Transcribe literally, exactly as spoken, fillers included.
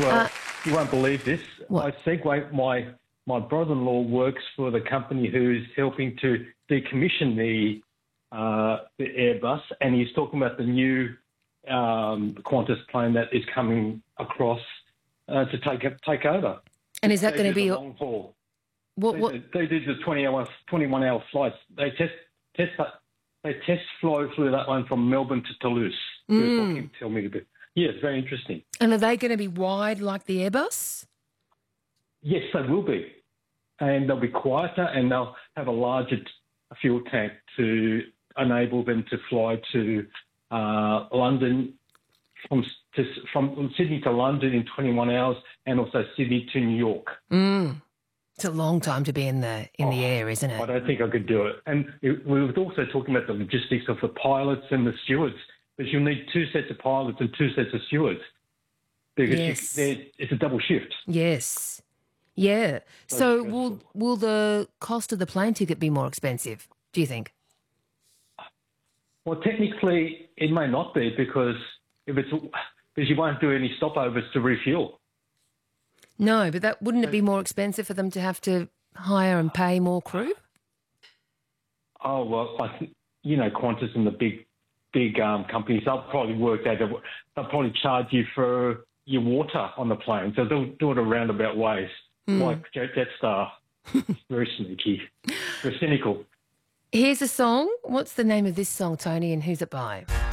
Well, Uh, you won't believe this. what? I segue. My my brother-in-law works for the company who's helping to decommission the uh, the Airbus, and he's talking about the new um, Qantas plane that is coming across uh, to take take over. And is that They going to do be the your- long haul? what? They, What? they do the twenty hour, twenty-one hour flights. They test test that. They test fly flew that one from Melbourne to Toulouse. Mm. Tell me a bit. Yeah, it's very interesting. And are they going to be wide like the Airbus? Yes, they will be. And they'll be quieter and they'll have a larger t- fuel tank to enable them to fly to uh, London, from, to, from Sydney to London in twenty-one hours, and also Sydney to New York. Mm. It's a long time to be in the in Oh, the air, isn't it? I don't think I could do it. And it, we were also talking about the logistics of the pilots and the stewards, because you'll need two sets of pilots and two sets of stewards, because Yes. you, it's a double shift. Yes. Yeah. So So stressful. will will the cost of the plane ticket be more expensive, do you think? Well, technically, it may not be, because if it's because you won't do any stopovers to refuel. No, but that wouldn't it be more expensive for them to have to hire and pay more crew? Oh well, I think you know Qantas and the big, big um, companies. They'll probably work out. They'll probably charge you for your water on the plane, so they'll do it a roundabout ways, Mm. like Jet Jetstar. Very sneaky, very cynical. Here's a song. What's the name of this song, Tony, and who's it by?